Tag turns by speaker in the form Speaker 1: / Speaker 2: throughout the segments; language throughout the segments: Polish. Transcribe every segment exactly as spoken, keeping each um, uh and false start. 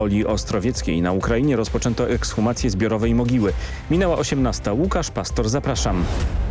Speaker 1: Woli Ostrowieckiej na Ukrainie rozpoczęto ekshumację zbiorowej mogiły. Minęła osiemnasta. Łukasz Pastor, zapraszam.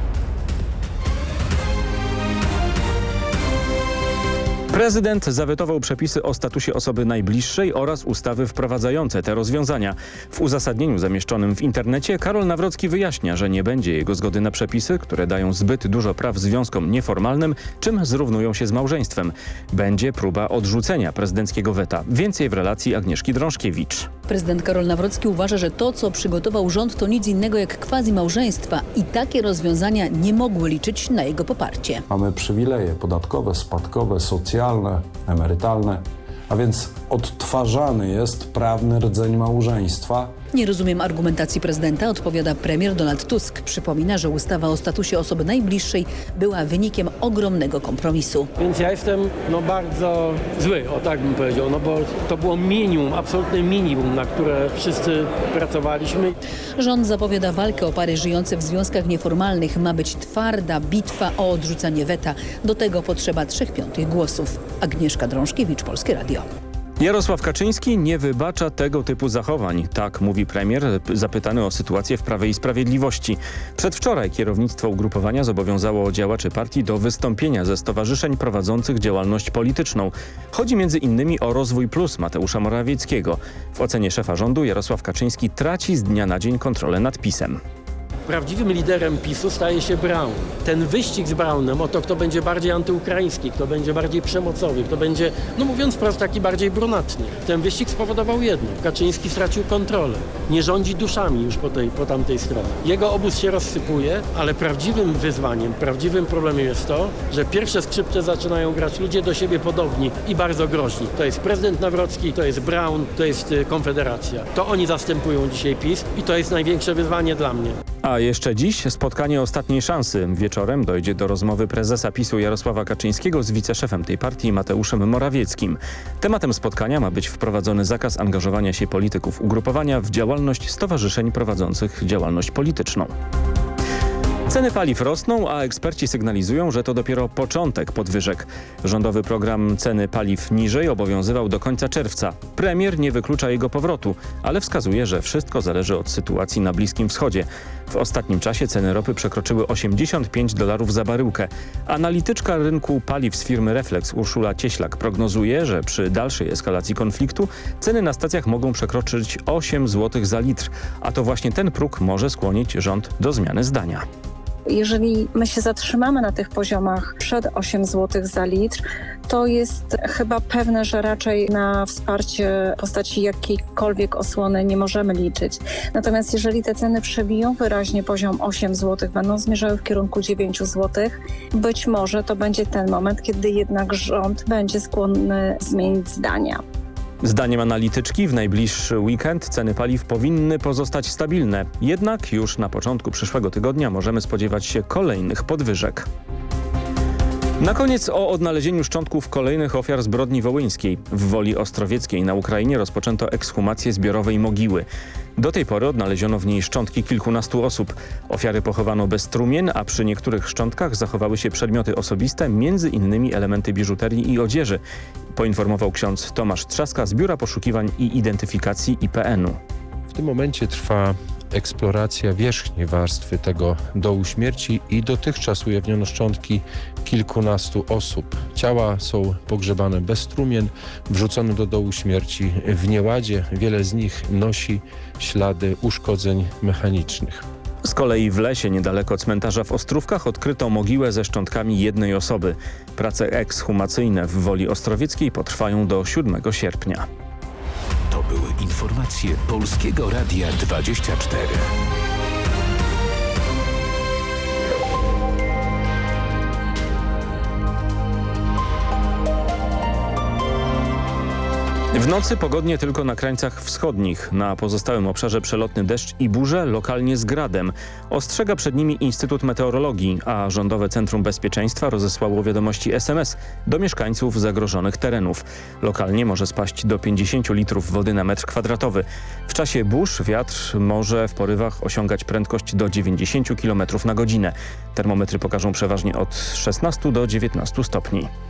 Speaker 1: Prezydent zawetował przepisy o statusie osoby najbliższej oraz ustawy wprowadzające te rozwiązania. W uzasadnieniu zamieszczonym w internecie Karol Nawrocki wyjaśnia, że nie będzie jego zgody na przepisy, które dają zbyt dużo praw związkom nieformalnym, czym zrównują się z małżeństwem. Będzie próba odrzucenia prezydenckiego weta. Więcej w relacji Agnieszki Drążkiewicz.
Speaker 2: Prezydent Karol Nawrocki uważa, że to, co przygotował rząd, to nic innego jak quasi-małżeństwa i takie rozwiązania nie mogły liczyć na jego poparcie.
Speaker 3: Mamy przywileje podatkowe, spadkowe, socjalne, emerytalne, a więc odtwarzany jest prawny rdzeń małżeństwa.
Speaker 2: Nie rozumiem argumentacji prezydenta, odpowiada premier Donald Tusk. Przypomina, że ustawa o statusie osoby najbliższej była wynikiem ogromnego kompromisu.
Speaker 4: Więc ja jestem no, bardzo zły, o tak bym powiedział, no bo to było minimum, absolutne minimum, na które wszyscy pracowaliśmy.
Speaker 2: Rząd zapowiada walkę o pary żyjące w związkach nieformalnych. Ma być twarda bitwa o odrzucenie weta. Do tego potrzeba trzech piątych głosów. Agnieszka Drążkiewicz, Polskie Radio.
Speaker 1: Jarosław Kaczyński nie wybacza tego typu zachowań. Tak mówi premier, zapytany o sytuację w Prawie i Sprawiedliwości. Przedwczoraj kierownictwo ugrupowania zobowiązało działaczy partii do wystąpienia ze stowarzyszeń prowadzących działalność polityczną. Chodzi między innymi o Rozwój Plus Mateusza Morawieckiego. W ocenie szefa rządu Jarosław Kaczyński traci z dnia na dzień kontrolę nad PiS-em.
Speaker 4: Prawdziwym liderem PiSu staje się Braun. Ten wyścig z Braunem o to, kto będzie bardziej antyukraiński, kto będzie bardziej przemocowy, kto będzie, no mówiąc wprost, taki bardziej brunatny. Ten wyścig spowodował jedno. Kaczyński stracił kontrolę. Nie rządzi duszami już po, tej, po tamtej stronie. Jego obóz się rozsypuje, ale prawdziwym wyzwaniem, prawdziwym problemem jest to, że pierwsze skrzypce zaczynają grać ludzie do siebie podobni i bardzo groźni. To jest prezydent Nawrocki, to jest Braun, to jest Konfederacja. To oni zastępują dzisiaj PiS i to jest największe wyzwanie dla mnie.
Speaker 1: A jeszcze dziś spotkanie ostatniej szansy. Wieczorem dojdzie do rozmowy prezesa PiSu Jarosława Kaczyńskiego z wiceszefem tej partii Mateuszem Morawieckim. Tematem spotkania ma być wprowadzony zakaz angażowania się polityków ugrupowania w działalność stowarzyszeń prowadzących działalność polityczną. Ceny paliw rosną, a eksperci sygnalizują, że to dopiero początek podwyżek. Rządowy program ceny paliw niżej obowiązywał do końca czerwca. Premier nie wyklucza jego powrotu, ale wskazuje, że wszystko zależy od sytuacji na Bliskim Wschodzie. W ostatnim czasie ceny ropy przekroczyły osiemdziesiąt pięć dolarów za baryłkę. Analityczka rynku paliw z firmy Reflex Urszula Cieślak prognozuje, że przy dalszej eskalacji konfliktu ceny na stacjach mogą przekroczyć osiem złotych za litr, a to właśnie ten próg może skłonić rząd do zmiany zdania.
Speaker 5: Jeżeli my się zatrzymamy na tych poziomach przed osiem złotych za litr, to jest chyba pewne, że raczej na wsparcie w postaci jakiejkolwiek osłony nie możemy liczyć. Natomiast jeżeli te ceny przebiją wyraźnie poziom osiem złotych, będą zmierzały w kierunku dziewięć złotych, być może to będzie ten moment, kiedy jednak rząd będzie skłonny zmienić zdania.
Speaker 1: Zdaniem analityczki w najbliższy weekend ceny paliw powinny pozostać stabilne. Jednak już na początku przyszłego tygodnia możemy spodziewać się kolejnych podwyżek. Na koniec o odnalezieniu szczątków kolejnych ofiar zbrodni wołyńskiej. W Woli Ostrowieckiej na Ukrainie rozpoczęto ekshumację zbiorowej mogiły. Do tej pory odnaleziono w niej szczątki kilkunastu osób. Ofiary pochowano bez trumien, a przy niektórych szczątkach zachowały się przedmioty osobiste, między innymi elementy biżuterii i odzieży, poinformował ksiądz Tomasz Trzaska z Biura Poszukiwań i Identyfikacji I P N u.
Speaker 6: W tym momencie trwa eksploracja wierzchniej warstwy tego dołu śmierci i dotychczas ujawniono szczątki kilkunastu osób. Ciała są pogrzebane bez trumien, wrzucone do dołu śmierci w nieładzie. Wiele z nich nosi ślady uszkodzeń mechanicznych.
Speaker 1: Z kolei w lesie niedaleko cmentarza w Ostrówkach odkryto mogiłę ze szczątkami jednej osoby. Prace ekshumacyjne w Woli Ostrowieckiej potrwają do siódmego sierpnia.
Speaker 7: To były informacje Polskiego Radia dwadzieścia cztery.
Speaker 1: W nocy pogodnie tylko na krańcach wschodnich. Na pozostałym obszarze przelotny deszcz i burze, lokalnie z gradem. Ostrzega przed nimi Instytut Meteorologii, a Rządowe Centrum Bezpieczeństwa rozesłało wiadomości S M S do mieszkańców zagrożonych terenów. Lokalnie może spaść do pięćdziesięciu litrów wody na metr kwadratowy. W czasie burz wiatr może w porywach osiągać prędkość do dziewięćdziesięciu kilometrów na godzinę. Termometry pokażą przeważnie od szesnastu do dziewiętnastu stopni.